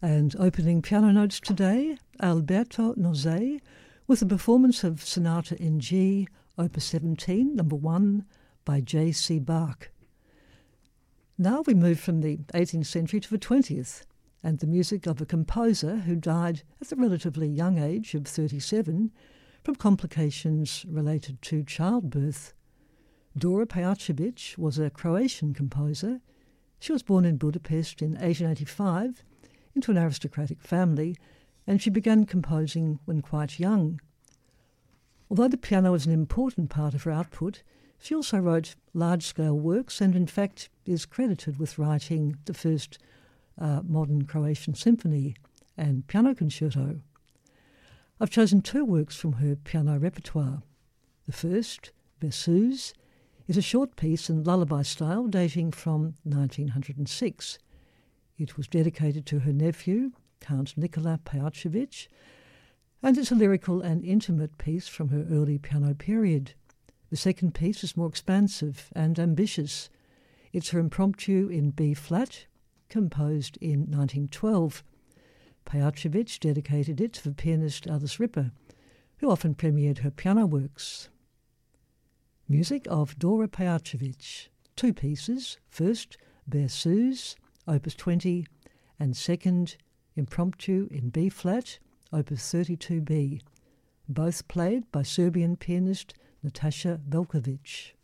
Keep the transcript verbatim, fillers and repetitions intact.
And opening piano notes today, Alberto Nozay, with a performance of Sonata in G, Opus seventeen, number one, by J C Bach. Now we move from the eighteenth century to the twentieth, and the music of a composer who died at the relatively young age of thirty-seven from complications related to childbirth. Dora Pejacevic was a Croatian composer. She was born in Budapest in eighteen eighty-five into an aristocratic family, and she began composing when quite young. Although the piano was an important part of her output, she also wrote large-scale works and, in fact, is credited with writing the first uh, modern Croatian symphony and piano concerto. I've chosen two works from her piano repertoire. The first, Berceuse, is a short piece in lullaby style dating from nineteen oh six. It was dedicated to her nephew, Count Nikola Pejacevic, and it's a lyrical and intimate piece from her early piano period. The second piece is more expansive and ambitious. It's her impromptu in B-flat, composed in nineteen twelve. Pejacevic dedicated it to the pianist Alice Ripper, who often premiered her piano works. Music of Dora Pejacevic. Two pieces. First, Berceuse, Opus twenty, and second, Impromptu in B-flat, Opus thirty-two B, both played by Serbian pianist Natasha Velkovic.